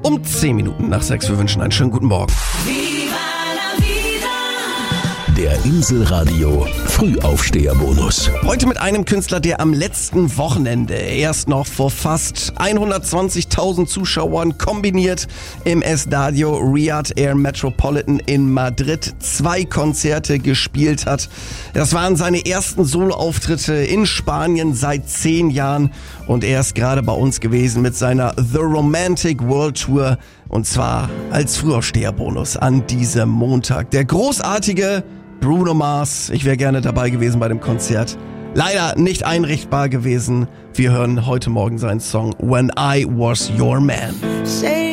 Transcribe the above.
um 10 Minuten nach 6. Wir wünschen einen schönen guten Morgen. Der Inselradio Frühaufsteherbonus. Heute mit einem Künstler, der am letzten Wochenende erst noch vor fast 120.000 Zuschauern kombiniert im Estadio Riyadh Air Metropolitan in Madrid 2 Konzerte gespielt hat. Das waren seine ersten Soloauftritte in Spanien seit 10 Jahren und er ist gerade bei uns gewesen mit seiner The Romantic World Tour und zwar als Frühaufsteherbonus an diesem Montag. Der großartige Bruno Mars, ich wäre gerne dabei gewesen bei dem Konzert. Leider nicht einrichtbar gewesen. Wir hören heute Morgen seinen Song When I Was Your Man.